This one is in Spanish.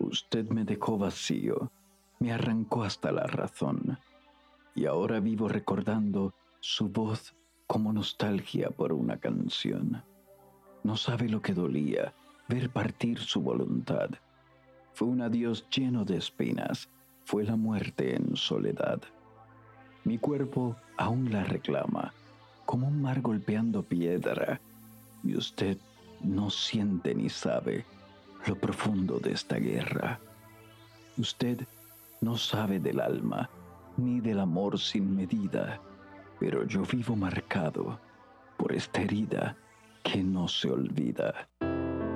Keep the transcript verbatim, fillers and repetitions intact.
Usted me dejó vacío, me arrancó hasta la razón, y ahora vivo recordando su voz como nostalgia por una canción. No sabe lo que dolía ver partir su voluntad. Fue un adiós lleno de espinas, fue la muerte en soledad. Mi cuerpo aún la reclama, como un mar golpeando piedra, y usted no siente ni sabe lo profundo de esta guerra. Usted no sabe del alma, ni del amor sin medida, pero yo vivo marcado por esta herida que no se olvida.